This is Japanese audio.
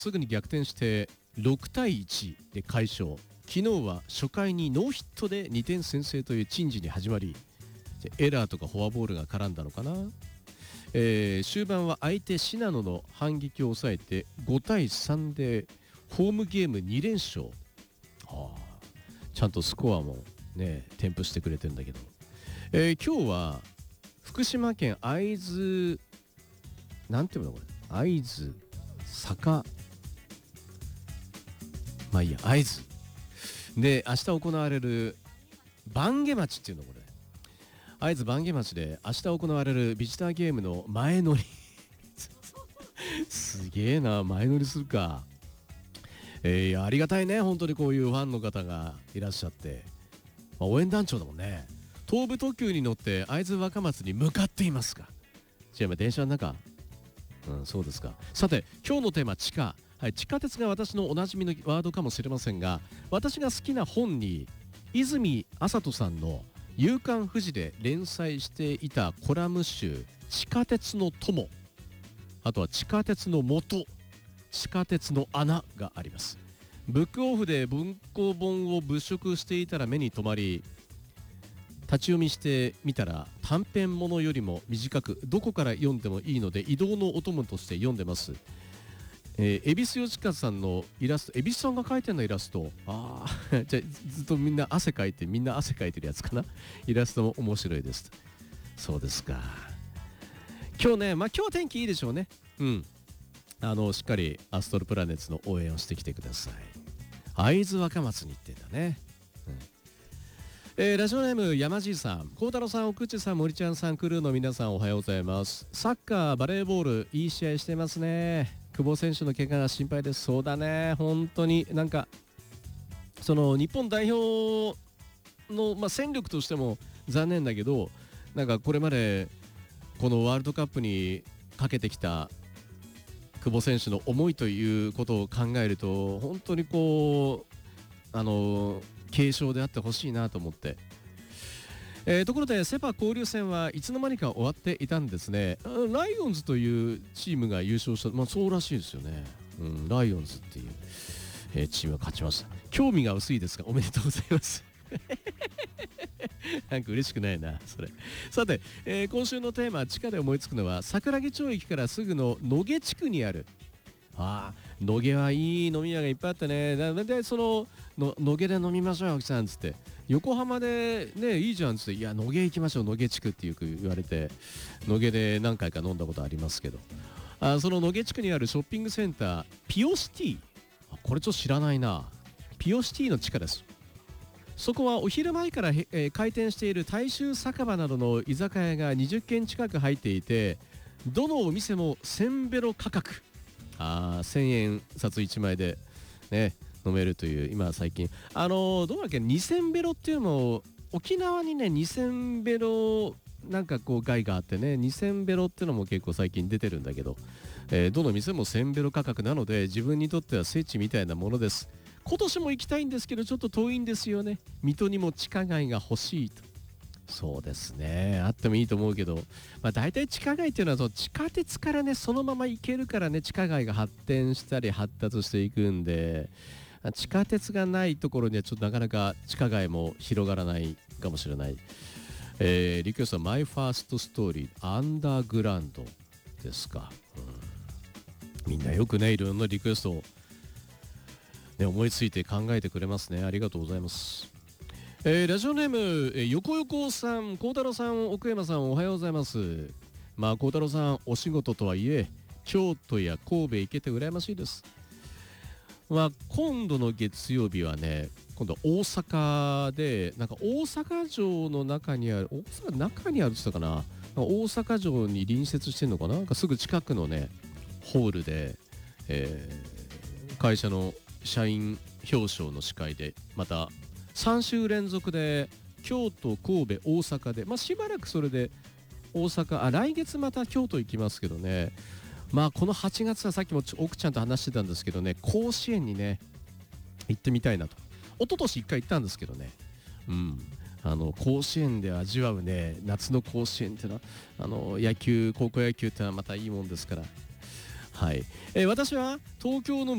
すぐに逆転して6対1で快勝。昨日は初回にノーヒットで2点先制という珍事に始まり、エラーとかフォアボールが絡んだのかな。終盤は相手信濃の反撃を抑えて5対3でホームゲーム2連勝。ちゃんとスコアもね添付してくれてるんだけど、今日は福島県会津なんていうのこれ、会津坂、まあいいや、会津で明日行われる番下町っていうのこれ、会津番下町で明日行われるビジターゲームの前乗りすげえな、前乗りするか。ありがたいね、本当にこういうファンの方がいらっしゃって、応援団長だもんね。東武特急に乗って会津若松に向かっていますが、じゃあ電車の中、そうですか。さて今日のテーマ地下、地下鉄が私のおなじみのワードかもしれませんが、私が好きな本に泉麻人さんの夕刊フジで連載していたコラム集地下鉄の友、あとは地下鉄の元、地下鉄の穴があります。ブックオフで文庫本を物色していたら目に留まり、立ち読みしてみたら短編ものよりも短く、どこから読んでもいいので移動のお供として読んでます。恵比寿義和さんのイラスト、恵比寿さんが描いてるのイラスト、じゃあずっとみんな汗かいてるやつかな。イラストも面白いです。そうですか。今日ね、今日は天気いいでしょうね。しっかりアストロプラネッツの応援をしてきてください。会津若松に行ってんだね。ラジオネーム山爺さん、孝太郎さん、奥内さん、森ちゃんさん、クルーの皆さん、おはようございます。サッカー、バレーボール、いい試合してますね。久保選手の怪我が心配です。そうだね、本当になんかその日本代表の、戦力としても残念だけど、なんかこれまでこのワールドカップにかけてきた久保選手の思いということを考えると、本当にこう継承であってほしいなと思って、ところでセパ交流戦はいつの間にか終わっていたんですね。ライオンズというチームが優勝した、そうらしいですよね。ライオンズっていう、チームが勝ちました。興味が薄いですがおめでとうございますなんか嬉しくないなそれ。さて、今週のテーマ、地下で思いつくのは桜木町駅からすぐの野毛地区にある、野毛はいい飲み屋がいっぱいあってね。でその野毛で飲みましょうよ青木さんっつって、横浜でねいいじゃんっつって、いや野毛行きましょう、野毛地区ってよく言われて、野毛で何回か飲んだことありますけど、その野毛地区にあるショッピングセンターピオシティ、これちょっと知らないな。ピオシティの地下です。そこはお昼前から、開店している大衆酒場などの居酒屋が20軒近く入っていて、どのお店も1000ベロ価格、1000円札1枚でね飲めるという、今最近どうだっけ、2000ベロっていうのも沖縄にね2000ベロなんかこう害があってね、2000ベロっていうのも結構最近出てるんだけど、どの店も1000ベロ価格なので自分にとっては聖地みたいなものです。今年も行きたいんですけどちょっと遠いんですよね。水戸にも地下街が欲しいと。そうですね、あってもいいと思うけど、大体地下街っていうのはその地下鉄からねそのまま行けるからね、地下街が発展したり発達していくんで、地下鉄がないところにはちょっとなかなか地下街も広がらないかもしれない。リクエストはマイファーストストーリーアンダーグラウンドですか。みんなよくねいろんなリクエストを、思いついて考えてくれますね。ありがとうございます。ラジオネーム、横横さん、孝太郎さん、奥山さん、おはようございます。孝太郎さんお仕事とはいえ京都や神戸行けて羨ましいです。今度の月曜日はね、今度は大阪で、なんか大阪城の中にある、大阪中にあるって言ったかな、大阪城に隣接してるのかな、なんかすぐ近くのねホールで、会社の社員表彰の司会で、また3週連続で京都、神戸、大阪で、しばらくそれで大阪、来月また京都行きますけどね。この8月はさっきも奥ちゃんと話してたんですけどね、甲子園にね行ってみたいなと。一昨年1回行ったんですけどね、甲子園で味わうね夏の甲子園っていうのは野球、高校野球ってのはまたいいもんですから、 はい、私は東京の